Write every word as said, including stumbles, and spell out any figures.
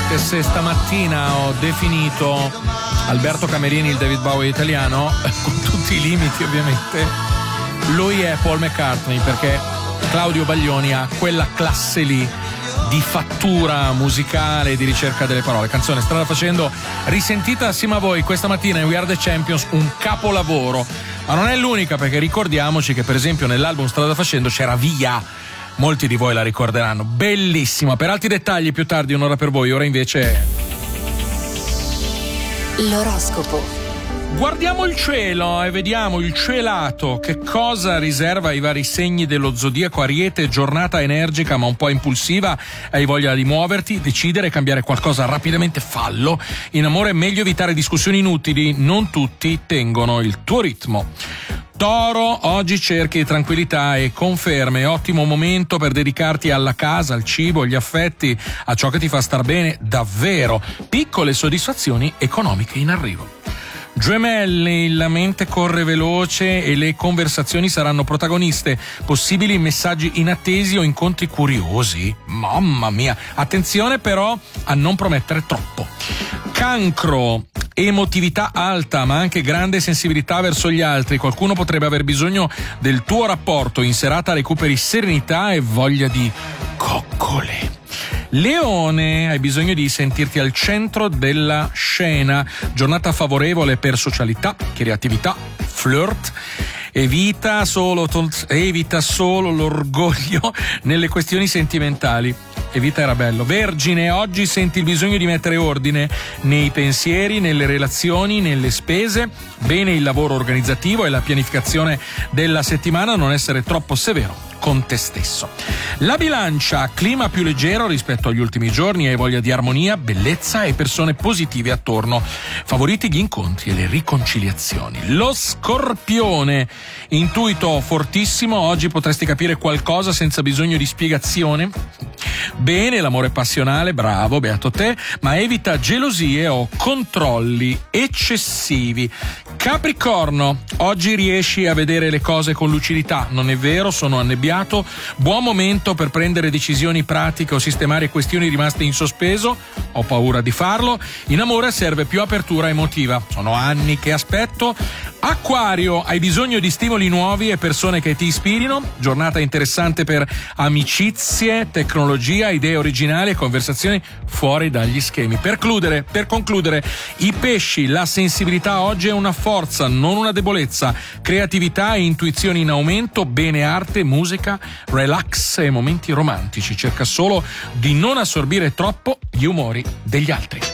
che se stamattina ho definito Alberto Camerini il David Bowie italiano, con tutti i limiti ovviamente, lui è Paul McCartney, perché Claudio Baglioni ha quella classe lì di fattura musicale, di ricerca delle parole. Canzone Strada Facendo, risentita assieme a voi questa mattina in We Are The Champions, un capolavoro. Ma non è l'unica, perché ricordiamoci che per esempio nell'album Strada Facendo c'era Via. Molti di voi la ricorderanno, bellissima. Per altri dettagli più tardi, un'ora per voi. Ora invece l'oroscopo. Guardiamo il cielo e vediamo il cielato, che cosa riserva ai vari segni dello zodiaco. Ariete, giornata energica ma un po' impulsiva, hai voglia di muoverti, decidere, cambiare qualcosa rapidamente, fallo. In amore è meglio evitare discussioni inutili, non tutti tengono il tuo ritmo. Toro, oggi cerchi tranquillità e conferme, ottimo momento per dedicarti alla casa, al cibo, agli affetti, a ciò che ti fa star bene davvero. Piccole soddisfazioni economiche in arrivo. Gemelli, la mente corre veloce e le conversazioni saranno protagoniste. Possibili messaggi inattesi o incontri curiosi. Mamma mia, attenzione però a non promettere troppo. Cancro, emotività alta ma anche grande sensibilità verso gli altri. Qualcuno potrebbe aver bisogno del tuo rapporto. In serata recuperi serenità e voglia di coccole. Leone, hai bisogno di sentirti al centro della scena. Giornata favorevole per socialità, creatività, flirt. Evita solo, evita solo l'orgoglio nelle questioni sentimentali. Evita era bello. Vergine, oggi senti il bisogno di mettere ordine nei pensieri, nelle relazioni, nelle spese. Bene il lavoro organizzativo e la pianificazione della settimana, non essere troppo severo con te stesso. La Bilancia, clima più leggero rispetto agli ultimi giorni, hai voglia di armonia, bellezza e persone positive attorno. Favoriti gli incontri e le riconciliazioni. Lo Scorpione, intuito fortissimo, oggi potresti capire qualcosa senza bisogno di spiegazione. Bene l'amore passionale, bravo, beato te, ma evita gelosie o controlli eccessivi. Capricorno, oggi riesci a vedere le cose con lucidità. Non è vero, sono annebbiato. Buon momento per prendere decisioni pratiche o sistemare questioni rimaste in sospeso. Ho paura di farlo. In amore serve più apertura emotiva. Sono anni che aspetto. Acquario, hai bisogno di stimoli nuovi e persone che ti ispirino. Giornata interessante per amicizie, tecnologia, idee originali e conversazioni fuori dagli schemi. Per concludere, per concludere, i pesci, la sensibilità oggi è una forza, non una debolezza. Creatività e intuizioni in aumento, bene arte, musica, relax e momenti romantici. Cerca solo di non assorbire troppo gli umori degli altri.